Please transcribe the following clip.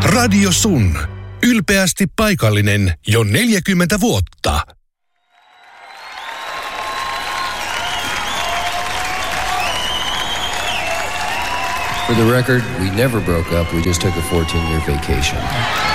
Radio Sun. Ylpeästi paikallinen jo 40 vuotta. For the record, we never broke up. We just took a 14-year vacation.